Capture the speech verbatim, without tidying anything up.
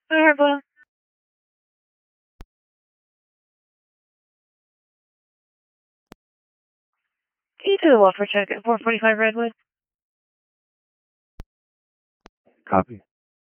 Alright, Blue. Can you do the welfare check at four forty-five Redwood? Copy.